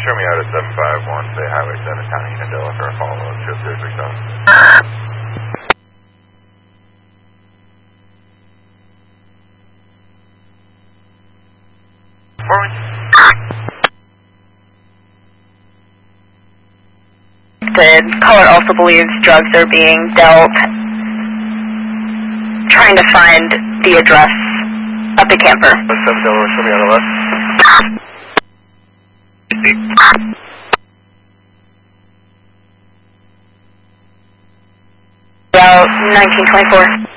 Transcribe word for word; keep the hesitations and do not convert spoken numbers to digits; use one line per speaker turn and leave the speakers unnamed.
show me out at seven five one, say Highway seven, County Unadilla for a follow-up, trip zero three seven.
The caller also believes drugs are being dealt. Trying to find the address of the camper.
seven Delaware, show me on the left.
About nineteen twenty-four.